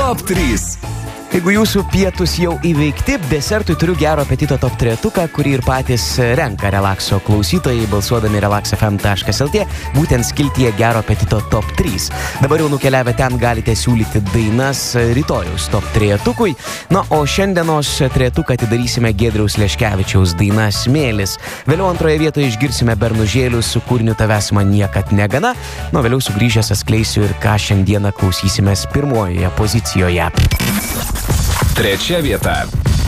Top 3. Jeigu jūsų pietus jau įveikti, desertui turiu gero apetito top 3, kurį ir patys renka relakso klausytojai, balsuodami relaxfm.lt, būtent skiltyje gero apetito top 3. Dabar jau nukeliavę ten galite siūlyti dainas rytojaus top 3. Na, o šiandienos 3 atidarysime Giedriaus Leškevičiaus daina Smėlis. Vėliau antroje vietoje išgirsime Bernužėlius su kūriniu Tavęs man niekad negana. Na, vėliau sugrįžęs atskleisiu ir ką šiandieną klausysimės pirmojoje pozicijoje. 3 vieta.